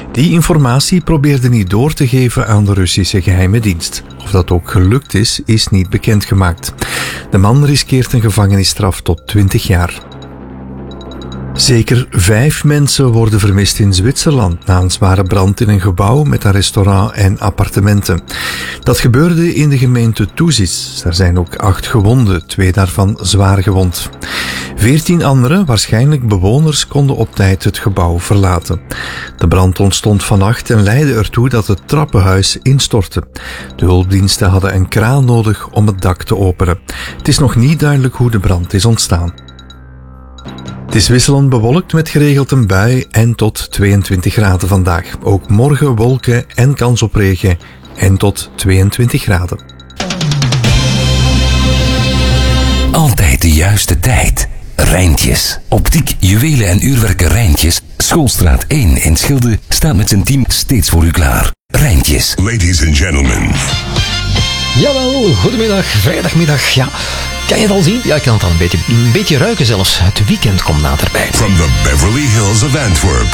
Die informatie probeerde hij door te geven aan de Russische geheime dienst. Of dat ook gelukt is niet bekendgemaakt. De man riskeert een gevangenisstraf tot 20 jaar. Zeker 5 mensen worden vermist in Zwitserland na een zware brand in een gebouw met een restaurant en appartementen. Dat gebeurde in de gemeente Thusis. Er zijn ook 8 gewonden, 2 daarvan zwaar gewond. 14 anderen, waarschijnlijk bewoners, konden op tijd het gebouw verlaten. De brand ontstond vannacht en leidde ertoe dat het trappenhuis instortte. De hulpdiensten hadden een kraan nodig om het dak te openen. Het is nog niet duidelijk hoe de brand is ontstaan. Het is wisselend bewolkt met geregeld een bui en tot 22 graden vandaag. Ook morgen wolken en kans op regen en tot 22 graden. Altijd de juiste tijd. Rijntjes. Optiek, juwelen en uurwerken Rijntjes. Schoolstraat 1 in Schilde staat met zijn team steeds voor u klaar. Rijntjes. Ladies and gentlemen. Jawel, goedemiddag, vrijdagmiddag, ja. Kan je het al zien? Ja, ik kan het al een beetje ruiken zelfs. Het weekend komt naderbij. From the Beverly Hills of Antwerp.